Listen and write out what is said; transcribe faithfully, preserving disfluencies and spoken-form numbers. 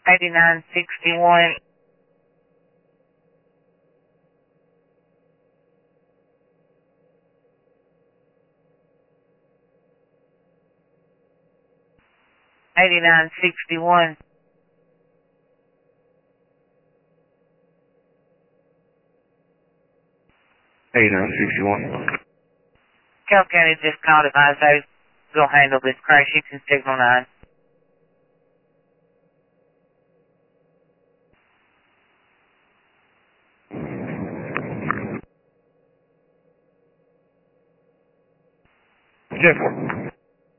eighty-nine sixty-one. eighty-nine sixty-one. eighty-nine sixty-one. Cal County just called it. I say we'll handle this crash. You can signal nine. ten four.